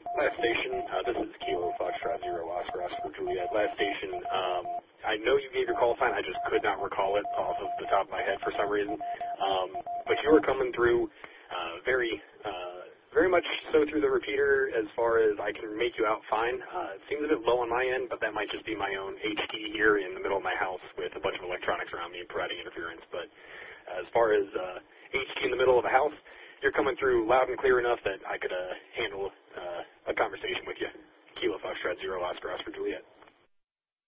Last station, this is Kilo Foxtrot Zero Oscar Oscar Juliet. Last station, I know you gave your call sign. I just could not recall it off of the top of my head for some reason. But you were coming through very much so through the repeater as far as I can make you out fine. It seems a bit low on my end, but that might just be my own HD here in the middle of my house with a bunch of electronics around me providing interference. But as far as HD in the middle of a house, you're coming through loud and clear enough that I could handle a conversation with you. Kilo Foxtrot Zero Oscar Oscar Juliet.